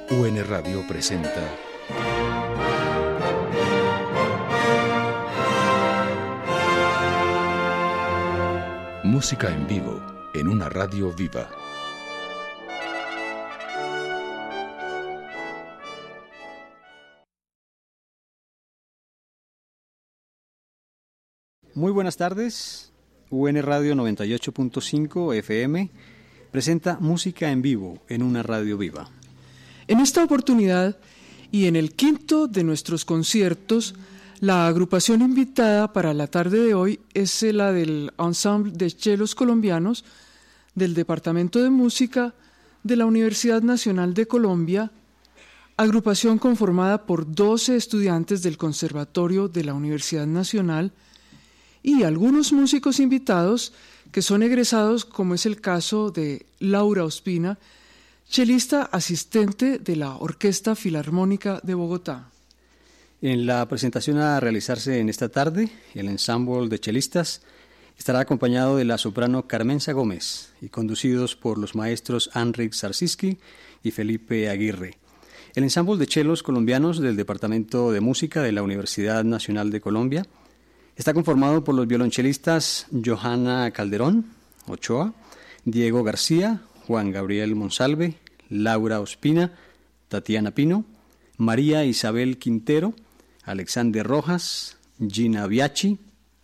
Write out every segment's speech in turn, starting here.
UN Radio presenta música en vivo en una radio viva. Muy buenas tardes. UN Radio 98.5 FM presenta música en vivo en una radio viva. En esta oportunidad y en el quinto de nuestros conciertos, la agrupación invitada para la tarde de hoy es la del Ensemble de Chelos Colombianos del Departamento de Música de la Universidad Nacional de Colombia, agrupación conformada por 12 estudiantes del Conservatorio de la Universidad Nacional y algunos músicos invitados que son egresados, como es el caso de Laura Ospina, chelista asistente de la Orquesta Filarmónica de Bogotá. En la presentación a realizarse en esta tarde, el ensamble de chelistas estará acompañado de la soprano Carmenza Gómez y conducidos por los maestros Henryk Sarsiski y Felipe Aguirre. El ensamble de chelos colombianos del Departamento de Música de la Universidad Nacional de Colombia está conformado por los violonchelistas Johanna Calderón, Ochoa, Diego García, Juan Gabriel Monsalve, Laura Ospina, Tatiana Pino, María Isabel Quintero, Alexander Rojas, Gina Biachi,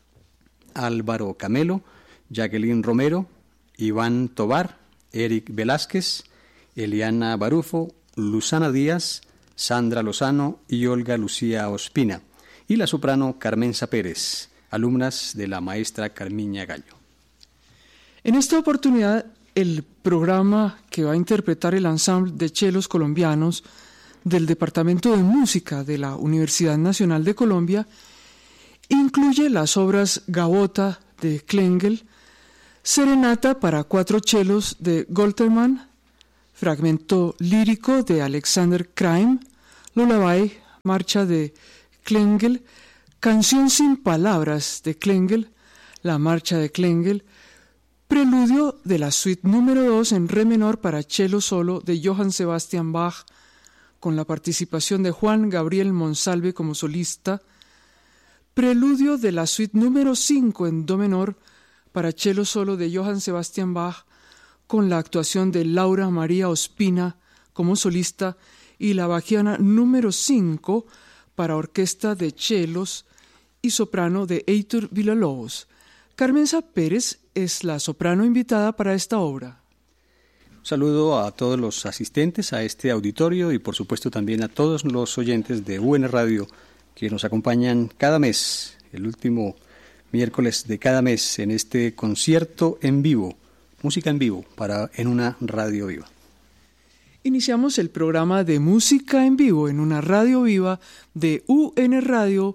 Álvaro Camelo, Jacqueline Romero, Iván Tobar, Eric Velázquez, Eliana Barufo, Luzana Díaz, Sandra Lozano y Olga Lucía Ospina, y la soprano Carmenza Pérez, alumnas de la maestra Carmiña Gallo. En esta oportunidad, el programa que va a interpretar el ensamble de chelos colombianos del Departamento de Música de la Universidad Nacional de Colombia incluye las obras Gavota de Klengel, Serenata para 4 chelos de Goltermann, Fragmento lírico de Alexander Kraim, Lullaby, Marcha de Klengel, Canción sin palabras de Klengel, La Marcha de Klengel, Preludio de la suite número 2 en re menor para cello solo de Johann Sebastian Bach, con la participación de Juan Gabriel Monsalve como solista, Preludio de la suite número 5 en do menor para cello solo de Johann Sebastian Bach, con la actuación de Laura María Ospina como solista, y la Bachiana número 5 para orquesta de chelos y soprano de Heitor Villalobos. Carmenza Pérez es la soprano invitada para esta obra. Un saludo a todos los asistentes a este auditorio y por supuesto también a todos los oyentes de UN Radio que nos acompañan cada mes, el último miércoles de cada mes, en este concierto en vivo, música en vivo en una radio viva. Iniciamos el programa de música en vivo en una radio viva de UN Radio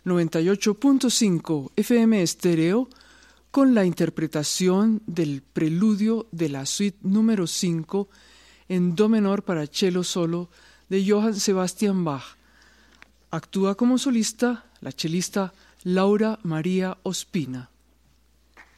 98.5 FM estéreo con la interpretación del preludio de la suite número 5 en do menor para cello solo de Johann Sebastian Bach. Actúa como solista la chelista Laura María Ospina.